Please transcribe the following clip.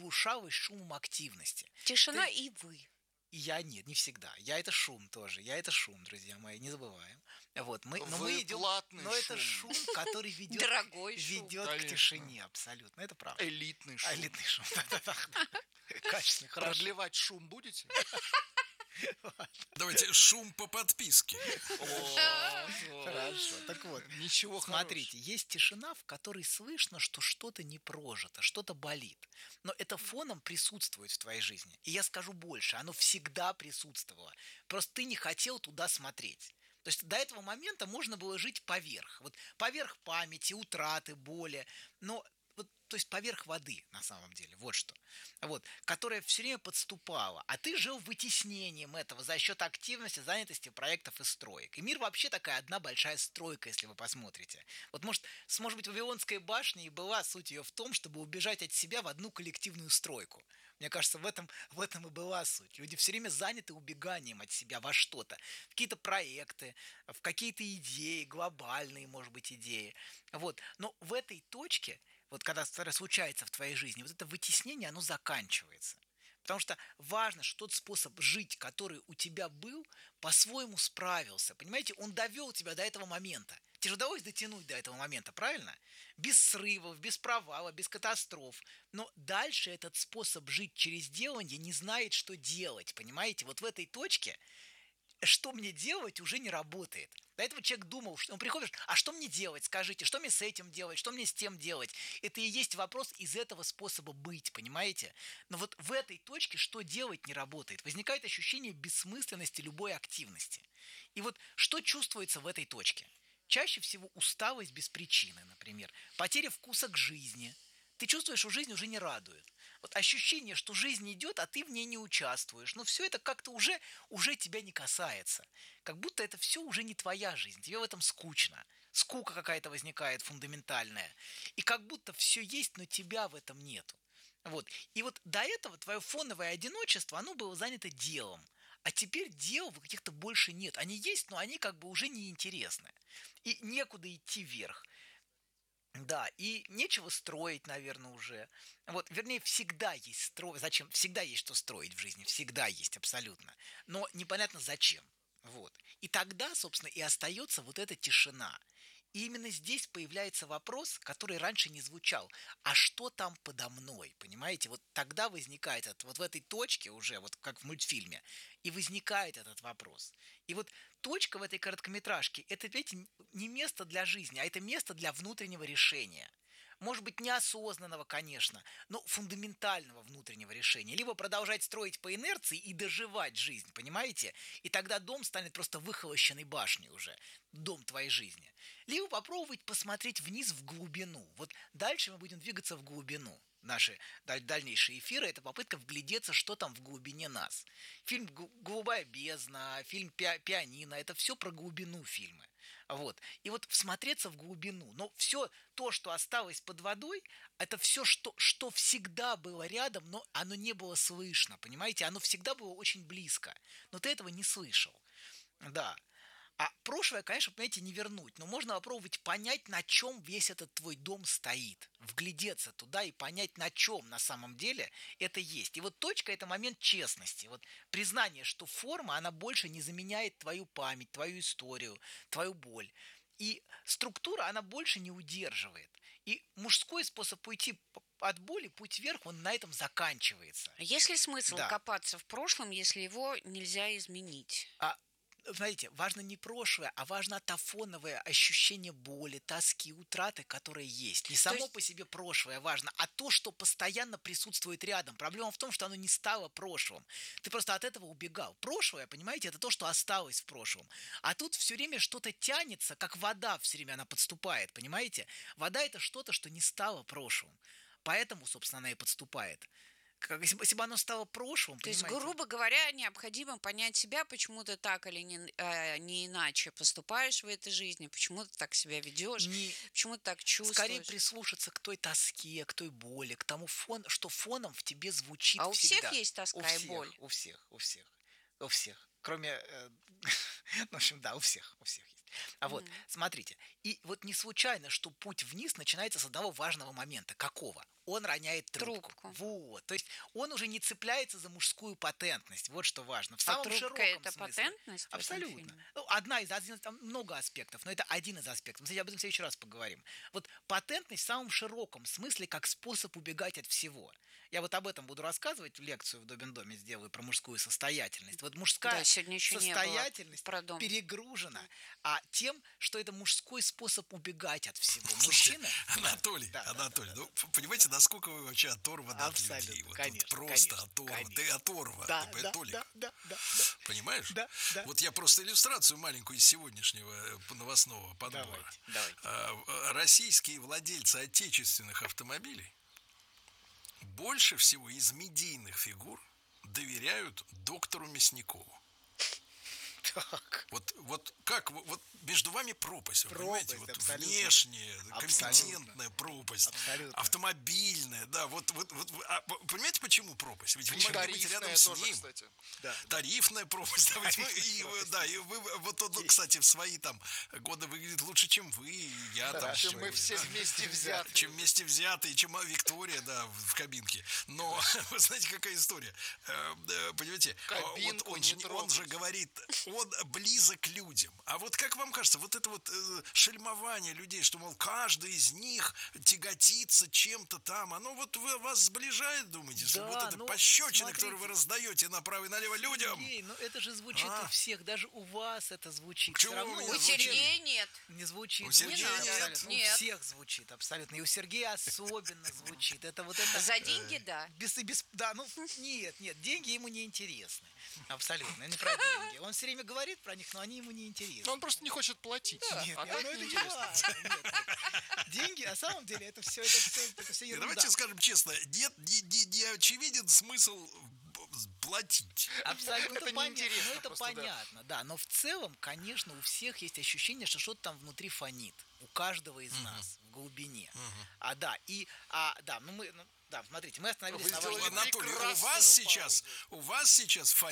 заглушалось шумом активности. Тишина и вы. И я нет, не всегда. Я это шум тоже. Я это шум, друзья мои, не забываем. Вот, мы идем, платный но это шум, который ведет Дорогой шум. к тишине, абсолютно. Это правда. Элитный шум. Элитный шум. Качественный, хорошо. Продлевать шум будете? Давайте шум по подписке. Хорошо. Так вот, Ничего смотрите, есть тишина, в которой слышно, что что-то не прожито, что-то болит. Но это фоном присутствует в твоей жизни. И я скажу больше, оно всегда присутствовало. Просто ты не хотел туда смотреть. То есть до этого момента можно было жить поверх. Вот поверх памяти, утраты, боли. Но то есть поверх воды, на самом деле, вот что. Вот, которая все время подступала. А ты жил вытеснением этого за счет активности, занятости проектов и строек. И мир вообще такая одна большая стройка, если вы посмотрите. Вот может быть, Вавилонская башня и была суть ее в том, чтобы убежать от себя в одну коллективную стройку. Мне кажется, в этом и была суть. Люди все время заняты убеганием от себя во что-то. В какие-то проекты, в какие-то идеи, глобальные, может быть, идеи. Вот. Но в этой точке, вот когда случается в твоей жизни, вот это вытеснение, оно заканчивается. Потому что важно, что тот способ жить, который у тебя был, по-своему справился. Понимаете, он довел тебя до этого момента. Тебе же удалось дотянуть до этого момента, правильно? Без срывов, без провала, без катастроф. Но дальше этот способ жить через делание не знает, что делать. Понимаете, вот в этой точке что мне делать уже не работает. До этого человек думал, что он приходит, а что мне делать, скажите, что мне с этим делать, что мне с тем делать. Это и есть вопрос из этого способа быть, понимаете? Но вот в этой точке что делать не работает. Возникает ощущение бессмысленности любой активности. И вот что чувствуется в этой точке? Чаще всего усталость без причины, например, потеря вкуса к жизни. Ты чувствуешь, что жизнь уже не радует. Вот ощущение, что жизнь идет, а ты в ней не участвуешь. Но все это как-то уже тебя не касается. Как будто это все уже не твоя жизнь. Тебе в этом скучно. Скука какая-то возникает фундаментальная. И как будто все есть, но тебя в этом нету. Вот. И вот до этого твое фоновое одиночество, оно было занято делом. А теперь дел каких-то больше нет. Они есть, но они как бы уже неинтересны. И некуда идти вверх. Да, и нечего строить, наверное, уже. Вот, вернее, всегда есть строить. Зачем? Всегда есть что строить в жизни. Всегда есть, абсолютно. Но непонятно зачем. Вот. И тогда, собственно, и остается вот эта тишина. И именно здесь появляется вопрос, который раньше не звучал. А что там подо мной? Понимаете? Вот тогда возникает это, вот в этой точке уже, вот как в мультфильме, и возникает этот вопрос. И вот точка в этой короткометражке, это, видите, не место для жизни, а это место для внутреннего решения. Может быть, неосознанного, конечно, но фундаментального внутреннего решения. Либо продолжать строить по инерции и доживать жизнь, понимаете? И тогда дом станет просто выхолощенной башней уже, дом твоей жизни. Либо попробовать посмотреть вниз в глубину. Вот дальше мы будем двигаться в глубину. Наши дальнейшие эфиры – это попытка вглядеться, что там в глубине нас. Фильм «Голубая бездна», фильм «Пианино» – это все про глубину фильмы. Вот. И вот всмотреться в глубину. Но все то, что осталось под водой, это все, что всегда было рядом, но оно не было слышно, понимаете? Оно всегда было очень близко, но ты этого не слышал. Да. А прошлое, конечно, понимаете, не вернуть, но можно попробовать понять, на чем весь этот твой дом стоит, вглядеться туда и понять, на чем на самом деле это есть. И вот точка – это момент честности, вот признание, что форма, она больше не заменяет твою память, твою историю, твою боль. И структура, она больше не удерживает. И мужской способ уйти от боли, путь вверх, он на этом заканчивается. Есть ли смысл копаться в прошлом, если его нельзя изменить? Знаете, важно не прошлое, а важно то фоновое ощущение боли, тоски, утраты, которое есть. Не само по себе прошлое важно, а то, что постоянно присутствует рядом. Проблема в том, что оно не стало прошлым. Ты просто от этого убегал. Прошлое, понимаете, это то, что осталось в прошлом. А тут все время что-то тянется, как вода все время она подступает, понимаете? Вода – это что-то, что не стало прошлым. Поэтому, собственно, она и подступает. Если бы оно стало прошлым, то есть, грубо говоря, необходимо понять себя, почему ты так или не иначе поступаешь в этой жизни, почему ты так себя ведешь, почему ты так чувствуешь. Скорее прислушаться к той тоске, к той боли, к тому, что фоном в тебе звучит всегда. А у всех есть тоска и боль? У всех. Кроме, в общем, да, у всех есть. А вот, смотрите, и вот не случайно, что путь вниз начинается с одного важного момента. Какого? он роняет трубку. Трубку. Вот. То есть он уже не цепляется за мужскую потентность. Вот что важно. В А самом трубка широком это смысле. патентность? в этом Абсолютно. фильме? Ну, там много аспектов, но это один из аспектов. Мы, кстати, об этом в следующий раз поговорим. Вот патентность в самом широком смысле как способ убегать от всего. Я вот об этом буду рассказывать, лекцию в Добин-доме сделаю про мужскую состоятельность. Вот мужская Да, сегодня еще не было состоятельность про дом. перегружена тем, что это мужской способ убегать от всего. Слушайте, Мужчина... Анатолий, ну, понимаете, насколько вы вообще оторваны от людей? Абсолютно, Вот конечно, просто конечно, оторва. конечно. Ты оторва, Да, ты, да, Толик. да. Понимаешь? Да. Вот я просто иллюстрацию маленькую из сегодняшнего новостного подбора. Давайте. Российские владельцы отечественных автомобилей больше всего из медийных фигур доверяют доктору Мясникову. Так. Вот как, вот между вами пропасть, вы понимаете? Вот абсолютно. внешняя, Абсолютно. компетентная пропасть, Абсолютно. автомобильная, да, вы понимаете, почему пропасть? Ведь вы могли быть рядом с тоже, ним. кстати. Да. Тарифная пропасть, да, ведь и вы, вот он, кстати, в свои там годы выглядит лучше, чем вы, и я там. Чем сегодня, мы все да. вместе взяты. Чем вместе взятые, чем Виктория, да, в кабинке. Но вы знаете, какая история? Понимаете, Кабинку вот не он же трогать. говорит, он близок к людям. А вот как вам кажется, вот это вот шельмование людей, что, мол, каждый из них тяготится чем-то там, оно вот вас сближает, думаете, что вот это пощечины, которые вы раздаете направо и налево людям? Сергей, ну это же звучит у всех, даже у вас это звучит. Почему Всё равно у меня У звучит? Сергея нет. не звучит. У Сергея Звучит нет. абсолютно. Нет. У всех звучит абсолютно. И у Сергея особенно звучит. Это вот это... За деньги, да. Да, ну нет, деньги ему не интересны. Абсолютно, не про деньги. Он все время говорит про них, но они ему не интересны. Но он просто не хочет платить. Нет, А ну так это не неинтересно. важно. Нет. Деньги, на самом деле, это все ерунда. Давайте скажем честно, нет, не очевиден смысл платить. Абсолютно Это понятно. неинтересно Ну, это просто, да. понятно, да. Но в целом, конечно, у всех есть ощущение, что что-то там внутри фонит. У каждого из нас в глубине. Смотрите, мы остановились Вы на сделали важном. Анатолий, прекрасную у вас сейчас